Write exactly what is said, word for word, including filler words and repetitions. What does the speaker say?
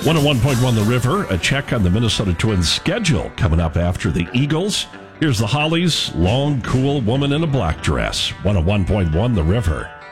one oh one point one The River, a check on the Minnesota Twins schedule coming up after the Eagles. Here's the Hollies, Long, Cool Woman in a Black Dress. one oh one point one The River.